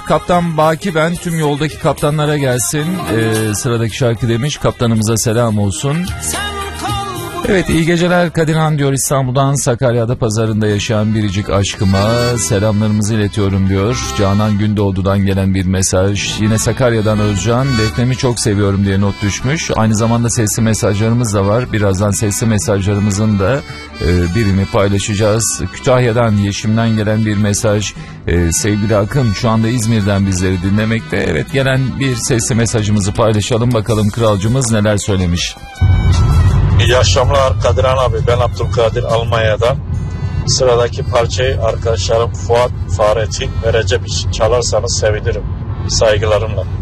Kaptan Baki ben, tüm yoldaki kaptanlara gelsin. Sıradaki şarkı demiş, kaptanımıza selam olsun. Evet, iyi geceler Kadirhan diyor, İstanbul'dan Sakarya'da pazarında yaşayan biricik aşkıma selamlarımızı iletiyorum diyor. Canan Gündoğdu'dan gelen bir mesaj. Yine Sakarya'dan Özcan, Defne'mi çok seviyorum diye not düşmüş. Aynı zamanda sesli mesajlarımız da var. Birazdan sesli mesajlarımızın da birini paylaşacağız. Kütahya'dan, Yeşim'den gelen bir mesaj. Sevgili Akın şu anda İzmir'den bizleri dinlemekte. Evet, gelen bir sesli mesajımızı paylaşalım, bakalım kralcımız neler söylemiş. İyi akşamlar Kadirhan abi, ben Abdülkadir Almanya'dan. Sıradaki parçayı arkadaşlarım Fuat, Fahrettin ve Recep için çalarsanız sevinirim. Saygılarımla.